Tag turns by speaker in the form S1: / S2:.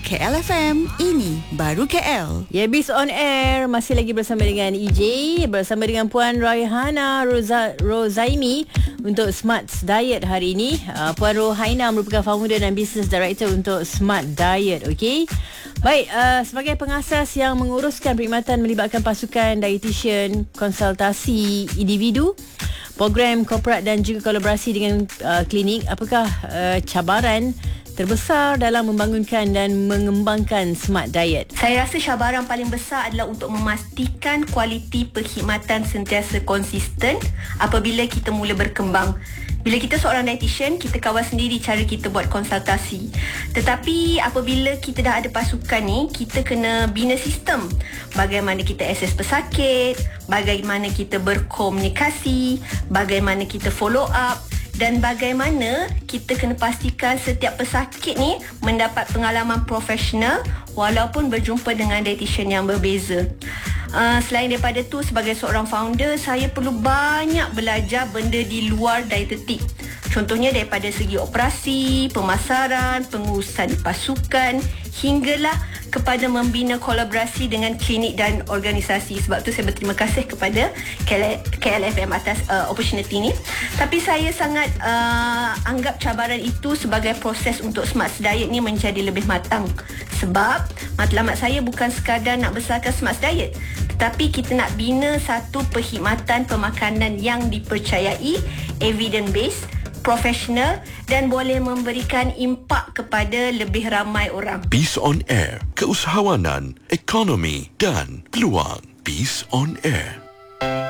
S1: KLFM, ini baru KL.
S2: Ya, Biz on Air masih lagi bersama dengan EJ, bersama dengan Puan Raihana Rozaimi untuk Smart Diet hari ini. Puan Rohaina merupakan founder dan business director untuk Smart Diet. Okey. Baik, sebagai pengasas yang menguruskan perkhidmatan melibatkan pasukan dietitian, konsultasi individu, program korporat dan juga kolaborasi dengan klinik, apakah cabaran terbesar dalam membangunkan dan mengembangkan Smart Diet?
S3: Saya rasa cabaran paling besar adalah untuk memastikan kualiti perkhidmatan sentiasa konsisten apabila kita mula berkembang. Bila kita seorang dietitian, kita kawal sendiri cara kita buat konsultasi. Tetapi apabila kita dah ada pasukan ni, kita kena bina sistem. Bagaimana kita assess pesakit, bagaimana kita berkomunikasi, bagaimana kita follow up, dan bagaimana kita kena pastikan setiap pesakit ni mendapat pengalaman profesional walaupun berjumpa dengan dietitian yang berbeza. Selain daripada tu, sebagai seorang founder, saya perlu banyak belajar benda di luar dietetik. Contohnya daripada segi operasi, pemasaran, pengurusan pasukan, hinggalah kepada membina kolaborasi dengan klinik dan organisasi. Sebab tu saya berterima kasih kepada KLFM atas opportunity ni. Tapi saya sangat anggap cabaran itu sebagai proses untuk Smart Diet ni menjadi lebih matang. Sebab matlamat saya bukan sekadar nak besarkan Smart Diet, tetapi kita nak bina satu perkhidmatan pemakanan yang dipercayai, evidence based, profesional dan boleh memberikan impak kepada lebih ramai orang.
S4: Biz on Air, keusahawanan, ekonomi dan peluang. Biz on Air.